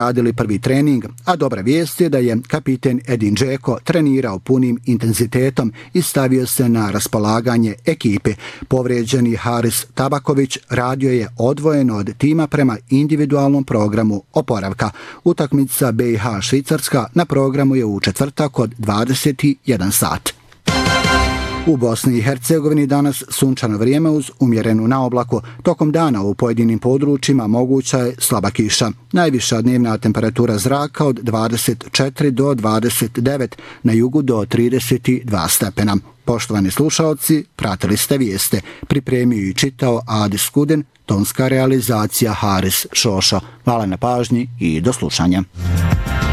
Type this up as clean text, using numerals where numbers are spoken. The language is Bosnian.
radili prvi trening, a dobra vijest je da je kapiten Edin Džeko trenirao punim intenzitetom i stavio se na raspolaganje ekipe. Povrijeđeni Haris Tabaković radio je odvojeno od tima prema individualnom programu oporavka. Utakmica BiH Švicarska na programu je u četvrtak od 21 sat. U Bosni i Hercegovini danas sunčano vrijeme uz umjerenu naoblaku. Tokom dana u pojedinim područjima moguća je slaba kiša. Najviša dnevna temperatura zraka od 24 do 29, na jugu do 32 stepena. Poštovani slušalci, pratili ste vijeste. Pripremio i čitao Adis Kudin, tonska realizacija Haris Šošo. Hvala na pažnji i do slušanja.